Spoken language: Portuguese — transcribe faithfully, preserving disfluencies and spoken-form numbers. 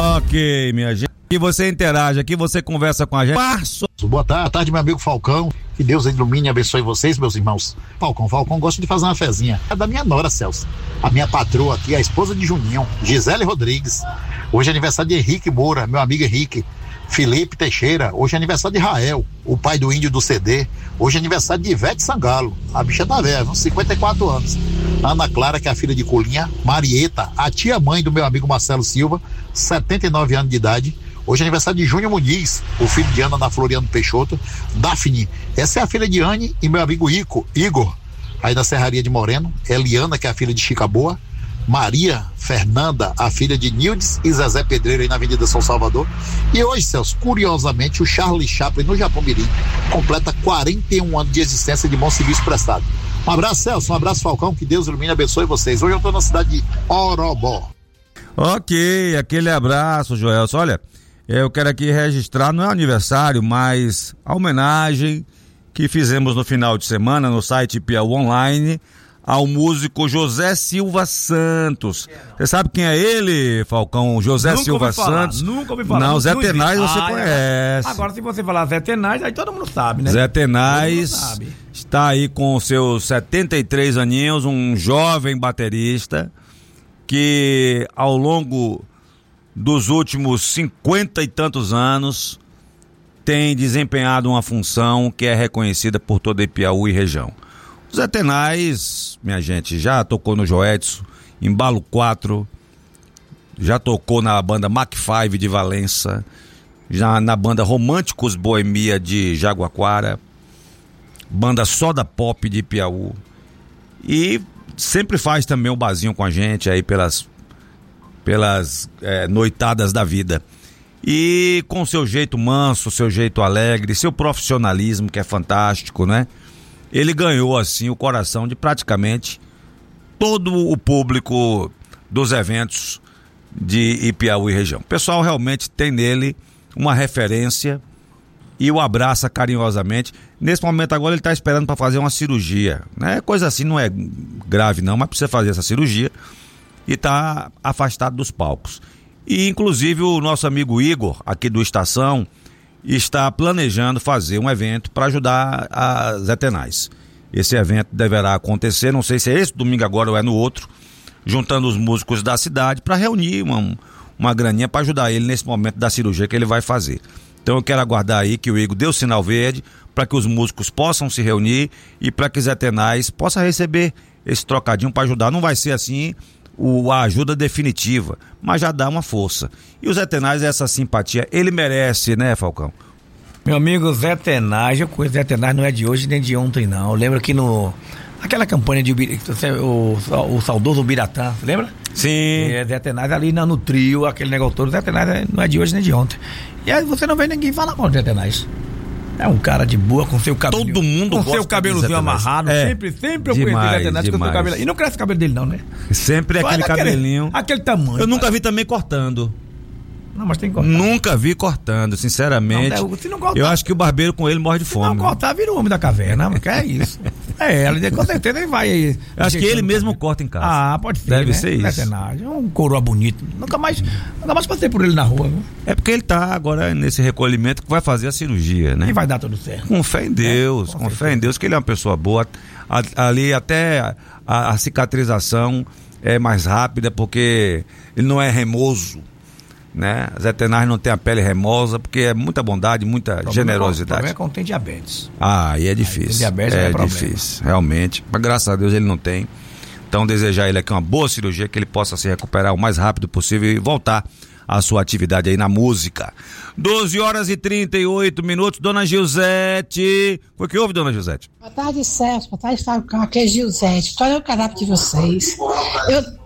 Ok, minha gente. Aqui você interage, aqui você conversa com a gente. Março. Boa tarde, meu amigo Falcão. Que Deus ilumine e abençoe vocês, meus irmãos. Falcão, Falcão, gosto de fazer uma fezinha. É da minha nora, Celso. A minha patroa aqui, a esposa de Juninho, Gisele Rodrigues. Hoje é aniversário de Henrique Moura, meu amigo Henrique. Felipe Teixeira, hoje é aniversário de Rael, o pai do índio do C D. Hoje é aniversário de Ivete Sangalo, a bicha tá velha, cinquenta e quatro anos. Ana Clara, que é a filha de Colinha. Marieta, a tia-mãe do meu amigo Marcelo Silva, setenta e nove anos de idade. Hoje é aniversário de Júnior Muniz, o filho de Ana da Floriano Peixoto. Daphne, essa é a filha de Anne e meu amigo Ico, Igor, aí da Serraria de Moreno. Eliana, que é a filha de Chica Boa. Maria Fernanda, a filha de Nildes e Zezé Pedreiro aí na Avenida São Salvador. E hoje, Celso, curiosamente, o Charlie Chaplin no Japão Mirim completa quarenta e um anos de existência de bom serviço prestado. Um abraço, Celso, um abraço, Falcão, que Deus ilumine e abençoe vocês. Hoje eu estou na cidade de Orobó. Ok, aquele abraço, Joelson. Olha, eu quero aqui registrar, não é aniversário, mas a homenagem que fizemos no final de semana no site Piauí Online ao músico José Silva Santos. Você sabe quem é ele, Falcão? José Nunca Silva falar, Santos? Nunca ouvi falar. Não, Zé Tenaz você ah, conhece. Agora, se você falar Zé Tenaz, aí todo mundo sabe, né? Zé Tenaz está aí com seus setenta e três aninhos, um jovem baterista que ao longo dos últimos cinquenta e tantos anos tem desempenhado uma função que é reconhecida por toda a Piauí e região. Zé Tenaz, minha gente, já tocou no Joedson, Embalo quatro, já tocou na banda Mac cinco de Valença, já na banda Românticos Boemia de Jaguaquara, banda Soda Pop de Piauí, e sempre faz também um barzinho com a gente aí pelas, pelas é, noitadas da vida. E com seu jeito manso, seu jeito alegre, seu profissionalismo que é fantástico, né? Ele ganhou assim o coração de praticamente todo o público dos eventos de Ipiauí região. O pessoal realmente tem nele uma referência e o abraça carinhosamente. Nesse momento agora ele está esperando para fazer uma cirurgia, né? Coisa assim, não é grave não, mas precisa fazer essa cirurgia e está afastado dos palcos. E inclusive o nosso amigo Igor, aqui do Estação, está planejando fazer um evento para ajudar a Zé Tenaz. Esse evento deverá acontecer, não sei se é esse domingo agora ou é no outro, juntando os músicos da cidade para reunir uma, uma graninha para ajudar ele nesse momento da cirurgia que ele vai fazer. Então eu quero aguardar aí que o Igor dê o sinal verde para que os músicos possam se reunir e para que Zé Tenaz possa receber esse trocadinho para ajudar. Não vai ser assim o, a ajuda definitiva, mas já dá uma força. E o Zé Tenaz, essa simpatia, ele merece, né, Falcão? Meu amigo Zé Tenaz, eu conheço Zé Tenaz, não é de hoje nem de ontem, não. Eu lembro que no... aquela campanha de o, o saudoso Biratã, você lembra? Sim. É, Zé Tenaz ali no, no trio, aquele negócio todo. Zé Tenaz não é de hoje nem de ontem. E aí você não vê ninguém falar mal de Zé Tenaz. É um cara de boa, com seu cabelo. Todo mundo com gosta seu cabelozinho amarrado. É. Sempre, sempre eu Demais, conheci Zé Tenaz com seu cabelo. E não cresce o cabelo dele, não, né? Sempre é aquele cabelinho. Aquele tamanho. Eu nunca vi também cortando. Não, mas tem que cortar. Nunca vi cortando, sinceramente. Não, se não cortar, eu acho que o barbeiro com ele morre de se fome. Se não cortar, vira o homem da caverna, mas que é isso. É, ele com certeza ele vai aí. Acho que ele mesmo corta em casa. Ah, pode ser. Deve né? ser isso. É um coroa bonito. Nunca mais, nunca mais passei por ele na rua. Viu? É porque ele tá agora nesse recolhimento que vai fazer a cirurgia, né? E vai dar tudo certo. Com fé em Deus, é, com, com fé em Deus, que ele é uma pessoa boa. A, ali até a, a cicatrização é mais rápida, porque ele não é remoso, né? Zé Tenaz não tem a pele remosa, porque é muita bondade, muita problema generosidade. O problema é quando tem diabetes. Ah, e é difícil. Diabetes é, é difícil, realmente. Mas graças a Deus ele não tem. Então desejar ele aqui uma boa cirurgia, que ele possa se recuperar o mais rápido possível e voltar à sua atividade aí na música. doze horas e trinta e oito minutos, dona Gilzete. O que houve, dona Gilzete? Boa tarde, Celso. Boa tarde, Falcão. Aqui é Gilzete. Olha o caráter de vocês. Eu